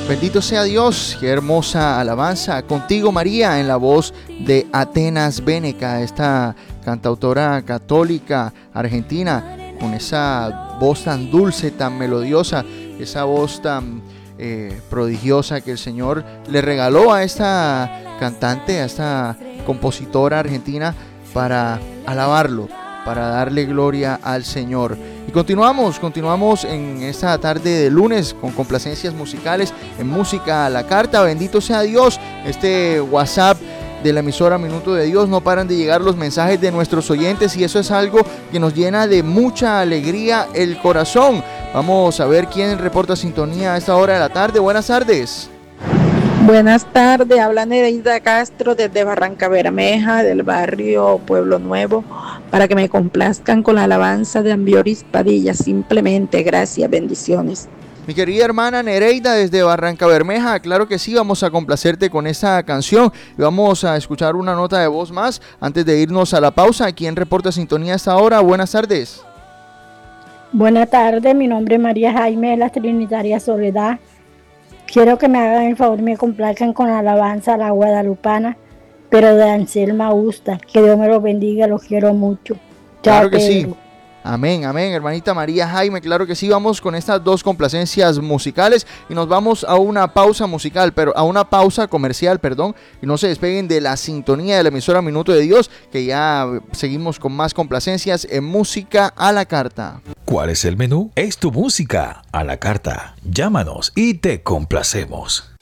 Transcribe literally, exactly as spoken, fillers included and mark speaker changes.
Speaker 1: Bendito sea Dios, qué hermosa alabanza. Contigo María, en la voz de Atenas Béneca, esta cantautora católica argentina, con esa voz tan dulce, tan melodiosa, esa voz tan eh, prodigiosa que el Señor le regaló a esta cantante, a esta compositora argentina, para alabarlo, para darle gloria al Señor. Y continuamos, continuamos en esta tarde de lunes con complacencias musicales en Música a la Carta. Bendito sea Dios. Este WhatsApp de la emisora Minuto de Dios, no paran de llegar los mensajes de nuestros oyentes y eso es algo que nos llena de mucha alegría el corazón. Vamos a ver quién reporta sintonía a esta hora de la tarde. Buenas tardes.
Speaker 2: Buenas tardes, habla Nereida Castro desde Barranca Bermeja, del barrio Pueblo Nuevo, para que me complazcan con la alabanza de Ambioris Padilla. Simplemente, gracias, bendiciones.
Speaker 1: Mi querida hermana Nereida desde Barranca Bermeja, claro que sí, vamos a complacerte con esta canción y vamos a escuchar una nota de voz más antes de irnos a la pausa. ¿Quién reporta sintonía a esta hora? Buenas tardes.
Speaker 3: Buenas tardes, mi nombre es María Jaime de la Trinitaria Soledad. Quiero que me hagan el favor y me complazcan con la alabanza a la guadalupana, pero de Anselma Usta. Que Dios me los bendiga, los quiero mucho. Chao,
Speaker 1: claro que
Speaker 3: Pedro.
Speaker 1: sí. Amén, amén, hermanita María Jaime, claro que sí. Vamos con estas dos complacencias musicales y nos vamos a una pausa musical, pero a una pausa comercial, perdón, y no se despeguen de la sintonía de la emisora Minuto de Dios, que ya seguimos con más complacencias en Música a la Carta.
Speaker 4: ¿Cuál es el menú? Es tu música a la carta. Llámanos y te complacemos.